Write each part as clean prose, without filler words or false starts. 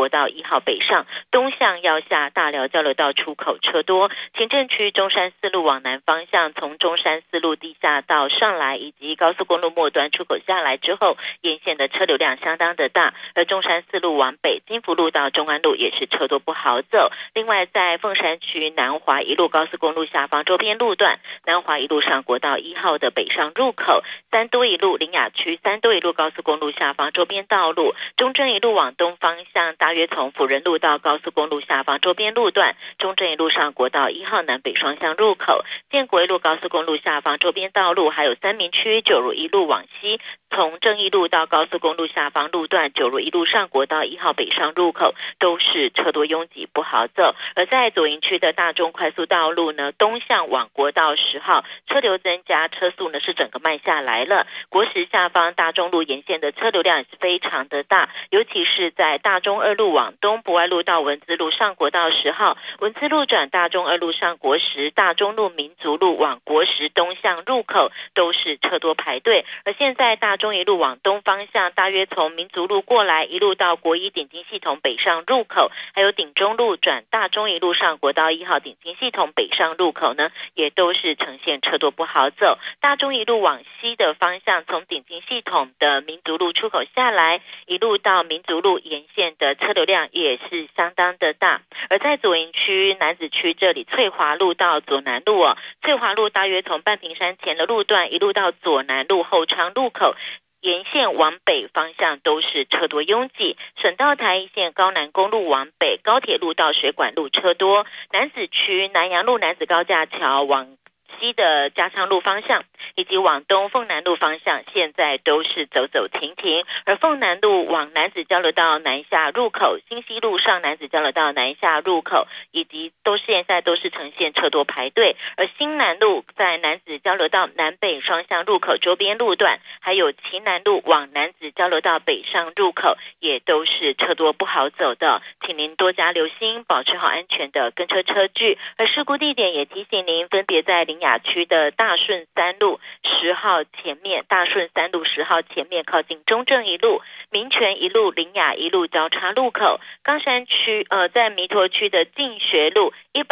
国道1号北上，东向要下大寮交流道出口车多，前镇区中山四路往南方向，从中山四路地下道上来以及高速公路末端出口下来之后，沿线的车流量相当的大，而中山四路往北，金福路到中安路也是车多不好走。另外在凤山区南华一路高速公路下方周边路段，南华一路上国道1号的北上入口，三多一路苓雅区三多一路高速公路下方周边道路，中正一路往东方向大约从辅仁路到高速公路下方周边路段，中正一路上国道1号南北双向入口，建国一路高速公路下方周边道路，还有三民区九如一路往西，从正义路到高速公路下方路段，九如一路上国道1号北上入口都是车多拥挤不好走。而在左营区的大中快速道路呢，东向往国道10号车流增加，车速呢是整个慢下来了。国10下方大中路沿线的车流量也是非常的大，尤其是在大中2路往东，博爱路到文资路上国道10号，文资路转大中2路上国10，大中路民族路往国10东向入口都是车多排队。而现在大中一路往东方向，大约从民族路过来一路到国1顶金系统北上入口，还有顶中路转大中一路上国道1号顶金系统北上入口呢，也都是呈现车多不好走。大中一路往西的方向，从顶金系统的民族路出口下来，一路到民族路沿线的车流量也是相当的大。而在左营区楠梓区这里，翠华路到左南路翠华路大约从半屏山前的路段一路到左南路后昌路口，沿线往北方向都是车多拥挤。省道台一线高南公路往北，高铁路到水管路车多。楠梓区南阳路楠梓高架桥往西的嘉昌路方向以及往东凤南路方向现在都是走走停停，而凤南路往楠梓交流道南下入口，新西路上楠梓交流道南下入口以及现在都是呈现车多排队。而新南路在楠梓交流道南北双向入口周边路段，还有旗南路往楠梓交流道北上入口也都是车多不好走的，请您多加留心，保持好安全的跟车车距。而事故地点也提醒您，分别在苓雅区的大顺3路10号前面，大顺3路10号前面靠近中正一路、民权一路、苓雅一路交叉路口，冈山区在弥陀区的进学路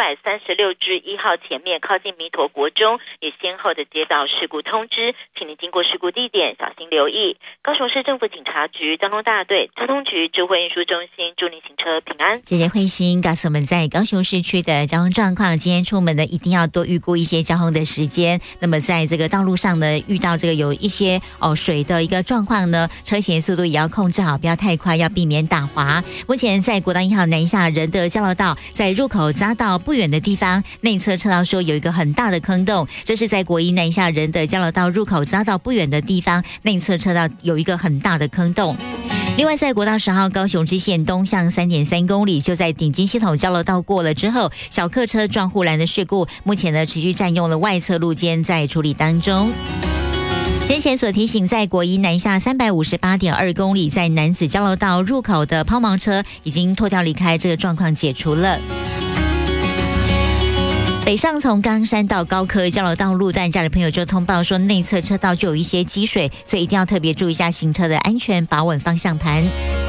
136至1号前面靠近弥陀国中也先后的接到事故通知，请您经过事故地点小心留意。高雄市政府警察局交通大队交通局智慧运输中心祝您行车平安。 谢谢慧心告诉我们在高雄市区的交通状况，今天出门呢一定要多预估一些交通的时间。那么在这个道路上呢，遇到这个有一些水的一个状况呢，车前速度也要控制好，不要太快，要避免打滑。目前在国道1号南下仁德交流道，在入口匝道不远的地方，内侧车道说有一个很大的坑洞，这是在国1南下仁德交流道入口匝道不远的地方，内侧车道有一个很大的坑洞。另外在国道10号高雄支线东向 3.3 公里，就在顶金系统交流道过了之后，小客车撞护栏的事故，目前呢持续占用了外侧路肩，在处理当中。先前所提醒，在国1南下 358.2 公里，在楠梓交流道入口的抛锚车已经脱掉离开，这个状况解除了。北上从冈山到高科交流道路段，驾驶朋友就通报说内侧车道就有一些积水，所以一定要特别注意一下行车的安全，把稳方向盘。